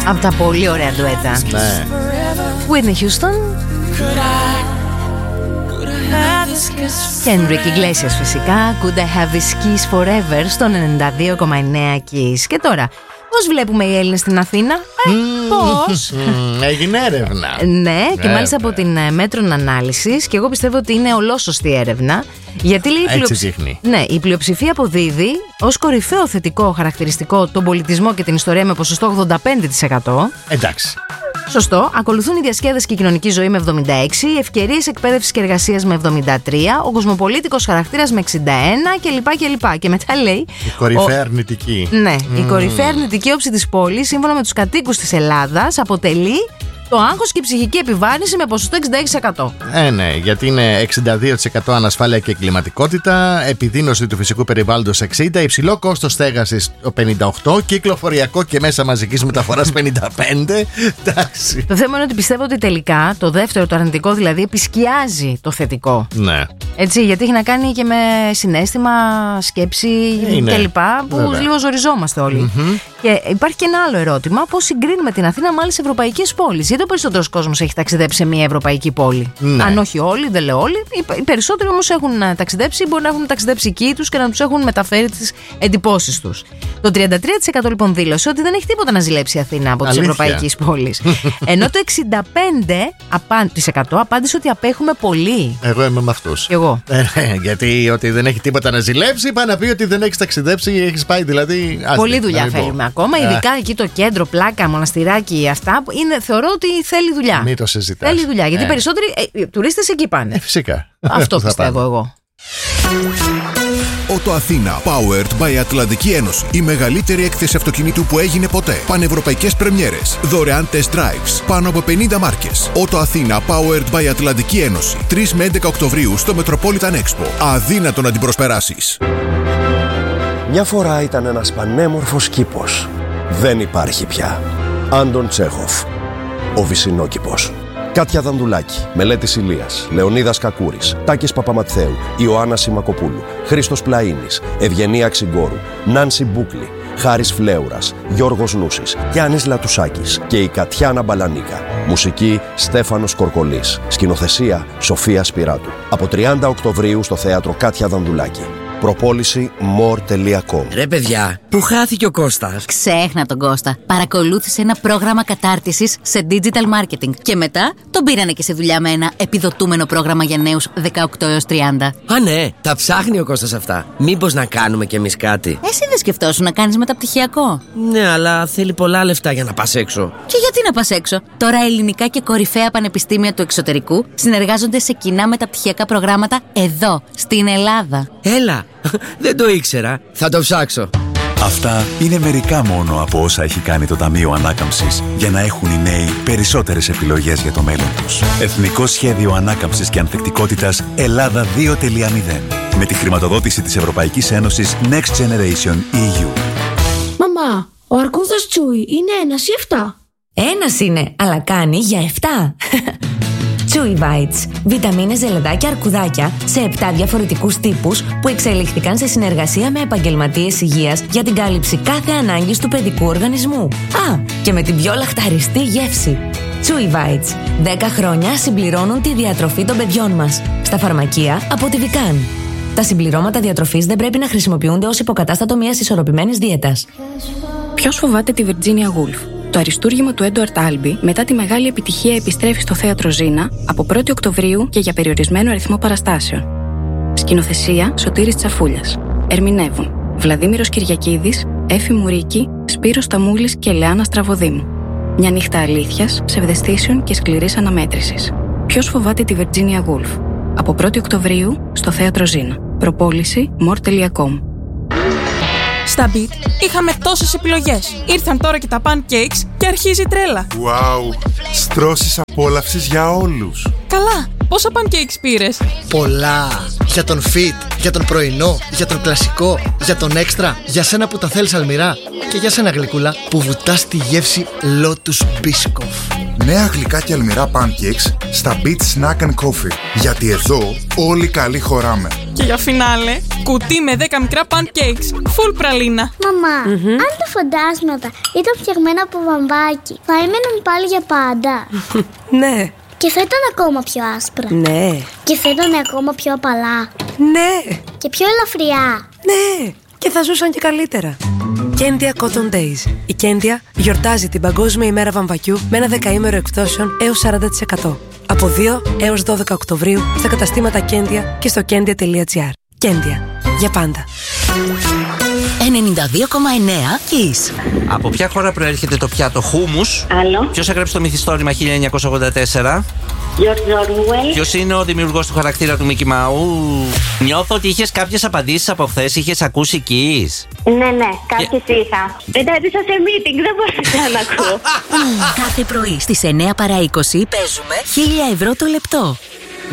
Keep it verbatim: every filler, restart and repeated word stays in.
Από τα πολύ ωραία ντουέτα. Ναι. Whitney Houston και Enrique Iglesias φυσικά. Could I have this kiss forever στον ενενήντα δύο κόμμα εννέα Kiss. Και τώρα, πώς βλέπουμε οι Έλληνες στην Αθήνα? Ε, mm, πώς? Mm, έγινε έρευνα. Ναι, και μάλιστα από την Μέτρων Ανάλυσης. Και εγώ πιστεύω ότι είναι ολόσωστη έρευνα. Γιατί λέει, έτσι πλειοψ... δείχνει. Ναι, η πλειοψηφία αποδίδει ως κορυφαίο θετικό χαρακτηριστικό τον πολιτισμό και την ιστορία με ποσοστό ογδόντα πέντε τοις εκατό. Εντάξει. Σωστό. Ακολουθούν η διασκέδαση και η κοινωνική ζωή με εβδομήντα έξι, οι ευκαιρίες εκπαίδευσης και εργασίας με εβδομήντα τρία, ο κοσμοπολίτικος χαρακτήρας με εξήντα ένα κλπ. κλπ. Και μετά λέει. Η κορυφαία ο... αρνητική. Ναι, mm. η κορυφαία αρνητική όψη της πόλης, σύμφωνα με τους κατοίκους της Ελλάδας, αποτελεί το άγχος και η ψυχική επιβάρυνση με ποσοστό εξήντα έξι τοις εκατό. Ε, ναι, γιατί είναι εξήντα δύο τοις εκατό ανασφάλεια και εγκληματικότητα, επιδείνωση του φυσικού περιβάλλοντος εξήντα, υψηλό κόστος στέγασης πενήντα οκτώ, κυκλοφοριακό και μέσα μαζικής μεταφοράς πενήντα πέντε. Εντάξει. Το θέμα είναι ότι πιστεύω ότι τελικά το δεύτερο, το αρνητικό δηλαδή, επισκιάζει το θετικό. Ναι. Έτσι, γιατί έχει να κάνει και με συναίσθημα, σκέψη κλπ. Που βέβαια. Λίγο ζοριζόμαστε όλοι. Mm-hmm. Και υπάρχει και ένα άλλο ερώτημα: πώς συγκρίνουμε την Αθήνα με άλλες ευρωπαϊκές πόλεις? Γιατί ο περισσότερος κόσμος έχει ταξιδέψει σε μια ευρωπαϊκή πόλη. Ναι. Αν όχι όλοι, δεν λέω όλοι. Οι περισσότεροι όμως έχουν ταξιδέψει, μπορεί να έχουν ταξιδέψει εκεί τους και να τους έχουν μεταφέρει τις εντυπώσεις τους. Το τριάντα τρία τοις εκατό λοιπόν δήλωσε ότι δεν έχει τίποτα να ζηλέψει η Αθήνα από τις ευρωπαϊκές πόλεις. Ενώ το εξήντα πέντε τοις εκατό απάντησε ότι απέχουμε πολύ. Εγώ είμαι με αυτούς. Εγώ. Ε, γιατί ότι δεν έχει τίποτα να ζηλέψει, πάει να πει ότι δεν έχει ταξιδέψει ή έχει πάει δηλαδή. Πολλή δουλειά θέλουμε ακόμα. Ειδικά εκεί το κέντρο, Πλάκα, Μοναστηράκι, αυτά. Είναι, θεωρώ ότι θέλει δουλειά. Μην το συζητάς. Θέλει δουλειά. Γιατί ε. περισσότεροι ε, τουρίστες εκεί πάνε. Ε, φυσικά. Αυτό πιστεύω εγώ. Ότο Αθήνα, powered by Ατλαντική Ένωση. Η μεγαλύτερη έκθεση αυτοκινήτου που έγινε ποτέ. Πανευρωπαϊκές πρεμιέρες. Δωρεάν test drives. Πάνω από πενήντα μάρκες. Ότο Αθήνα, powered by Ατλαντική Ένωση. τρεις με έντεκα Οκτωβρίου στο Metropolitan Expo. Αδύνατο να την προσπεράσεις. Μια φορά ήταν ένας πανέμορφος κήπος. Δεν υπάρχει πια. Άντων Τσέχοφ. Ο Βυσσινόκηπος. Κάτια Δανδουλάκη, Μελέτης Ηλίας, Λεωνίδας Κακούρης, Τάκης Παπαματθέου, Ιωάννα Σιμακοπούλου, Χρήστος Πλαΐνης, Ευγενία Ξυγκόρου, Νάνση Μπούκλη, Χάρης Φλέουρας, Γιώργος Νούσης, Γιάννης Λατουσάκης και η Κατιάνα Μπαλανίκα. Μουσική Στέφανος Κορκολής. Σκηνοθεσία Σοφία Σπυράτου. Από τριάντα Οκτωβρίου στο Θέατρο Κάτια Δανδουλάκη. Προπόληση more τελεία com. Ρε παιδιά, πού χάθηκε ο Κώστας? Ξέχνα τον Κώστα. Παρακολούθησε ένα πρόγραμμα κατάρτισης σε digital marketing και μετά τον πήρανε και σε δουλειά με ένα επιδοτούμενο πρόγραμμα για νέους δεκαοκτώ έως τριάντα. Α, ναι, τα ψάχνει ο Κώστας αυτά. Μήπως να κάνουμε κι εμείς κάτι? Εσύ δεν σκεφτόσουν να κάνεις μεταπτυχιακό? Ναι, αλλά θέλει πολλά λεφτά για να πας έξω. Και γιατί να πας έξω? Τώρα ελληνικά και κορυφαία πανεπιστήμια του εξωτερικού συνεργάζονται σε κοινά μεταπτυχιακά προγράμματα εδώ, στην Ελλάδα. Έλα, δεν το ήξερα. Θα το ψάξω. Αυτά είναι μερικά μόνο από όσα έχει κάνει το Ταμείο Ανάκαμψης για να έχουν οι νέοι περισσότερες επιλογές για το μέλλον τους. Εθνικό Σχέδιο Ανάκαμψης και Ανθεκτικότητας Ελλάδα δύο τελεία μηδέν με τη χρηματοδότηση της Ευρωπαϊκής Ένωσης Next Generation ι γιου. Μαμά, ο αρκούδας Τσούι είναι ένας ή εφτά? Ένας είναι, αλλά κάνει για εφτά. Chewy Bites. Βιταμίνες, ζελεδάκια, αρκουδάκια σε επτά διαφορετικούς τύπους που εξελίχθηκαν σε συνεργασία με επαγγελματίες υγείας για την κάλυψη κάθε ανάγκης του παιδικού οργανισμού. Α, και με την πιο λαχταριστή γεύση. Chewy Bites. δέκα χρόνια συμπληρώνουν τη διατροφή των παιδιών μας. Στα φαρμακεία από τη Vican. Τα συμπληρώματα διατροφής δεν πρέπει να χρησιμοποιούνται ως υποκατάστατο μιας ισορροπημένης δίαιτας. Ποιος φοβάται τη Virginia Woolf? Το αριστούργημα του Έντουαρτ Άλμπι μετά τη μεγάλη επιτυχία επιστρέφει στο θέατρο Ζήνα από πρώτη Οκτωβρίου και για περιορισμένο αριθμό παραστάσεων. Σκηνοθεσία Σωτήρης Τσαφούλιας. Ερμηνεύουν Βλαδίμηρος Κυριακίδης, Έφη Μουρίκη, Σπύρος Ταμούλης και Λεάνα Στραβοδήμου. Μια νύχτα αλήθειας, ψευδαισθήσεων και σκληρής αναμέτρησης. Ποιος φοβάται τη Virginia Woolf? Από πρώτη Οκτωβρίου στο θέατρο Ζήνα. Προπόληση more τελεία com. Στα Beat είχαμε τόσες επιλογές. Ήρθαν τώρα και τα pancakes και αρχίζει η τρέλα. Wow! Στρώσεις απόλαυσης για όλους. Καλά! Πόσα pancakes πήρες? Πολλά! Για τον fit, για τον πρωινό, για τον κλασικό, για τον έξτρα, για σένα που τα θέλεις αλμυρά και για σένα γλυκούλα που βουτάς τη γεύση Lotus Biscoff. Νέα γλυκά και αλμυρά pancakes στα Beat Snack and Coffee. Γιατί εδώ όλοι καλοί χωράμε. Και για φινάλε, κουτί με δέκα μικρά pancakes, full πραλίνα. Μαμά, mm-hmm. αν τα φαντάσματα ήταν φτιαγμένα από βαμβάκι, θα έμεναν πάλι για πάντα? Ναι. Και θα ήταν ακόμα πιο άσπρα? Ναι. Και θα ήταν ακόμα πιο απαλά? Ναι. Και πιο ελαφριά? Ναι. Και θα ζούσαν και καλύτερα. Κέντια Cotton Days. Η Κέντια γιορτάζει την Παγκόσμια ημέρα βαμβακιού με ένα δεκαήμερο εκπτώσεων έως σαράντα τοις εκατό. Από δύο έως δώδεκα Οκτωβρίου στα καταστήματα Κέντια και στο κέντια τελεία τζι άρ. Κέντια. Για πάντα. ενενήντα δύο κόμμα εννέα Kiss. Από ποια χώρα προέρχεται το πιάτο χούμους? Άλλο. Ποιος έγραψε το μυθιστόρημα χίλια εννιακόσια ογδόντα τέσσερα? George Orwell. Ποιος είναι ο δημιουργός του χαρακτήρα του Mickey Mouse? Νιώθω ότι είχες κάποιες απαντήσεις από χθες, είχες ακούσει Kiss. Ναι, ναι, κάποιες και... είχα. Εντάτησα σε meeting, δεν μπορούσα να ακούω. Κάθε πρωί στις εννέα παρά είκοσι παίζουμε χίλια ευρώ το λεπτό.